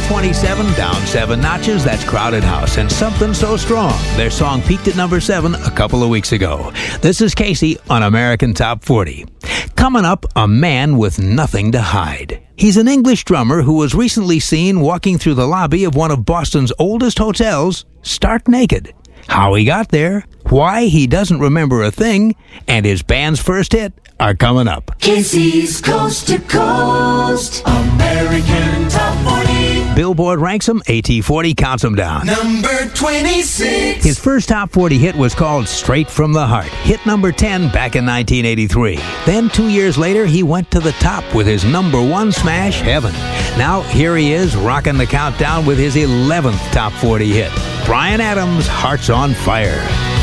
27, down 7 notches. That's Crowded House and Something So Strong. Their song peaked at number 7 a couple of weeks ago. This is Casey on American Top 40. Coming up, a man with nothing to hide. He's an English drummer who was recently seen walking through the lobby of one of Boston's oldest hotels, stark naked. How he got there, why he doesn't remember a thing, and his band's first hit are coming up. Casey's Coast to Coast, American Top 40. Billboard ranks him, AT40 counts him down. Number 26. His first Top 40 hit was called Straight from the Heart, hit number 10 back in 1983. Then 2 years later, he went to the top with his number 1 smash, Heaven. Now here he is, rocking the countdown with his 11th Top 40 hit. Bryan Adams, Hearts on Fire.